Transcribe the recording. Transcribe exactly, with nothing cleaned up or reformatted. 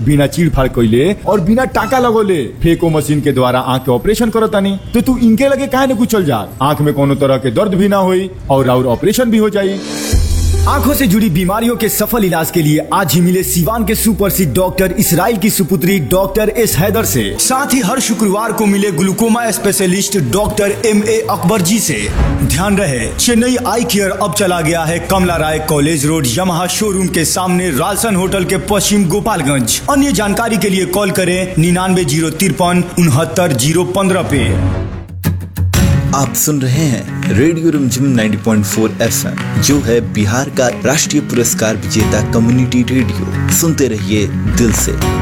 बिना चीड़ फाड़ कइले और बिना टाका लगोले फेको मशीन के द्वारा आँख के ऑपरेशन करतानी। तो तू इनके लगे काहे न कुछ चल जा, आँख में कोनो तरह के दर्द भी ना होई और और ऑपरेशन भी हो जाई। आंखों से जुड़ी बीमारियों के सफल इलाज के लिए आज ही मिले सिवान के सुप्रसिद्ध डॉक्टर इसराइल की सुपुत्री डॉक्टर एस हैदर से। साथ ही हर शुक्रवार को मिले glaucoma specialist doctor M A Akbar जी से। ध्यान रहे, चेन्नई आई केयर अब चला गया है कमला राय कॉलेज रोड यमहा शोरूम के सामने रालसन होटल के पश्चिम गोपालगंज। अन्य जानकारी के लिए कॉल करें निन्यानवे जीरो तिरपन उनहत्तर जीरो पंद्रह पे। आप सुन रहे हैं रेडियो रिमझिम नब्बे पॉइंट चार एफ एम, जो है बिहार का राष्ट्रीय पुरस्कार विजेता कम्युनिटी रेडियो। सुनते रहिए दिल से।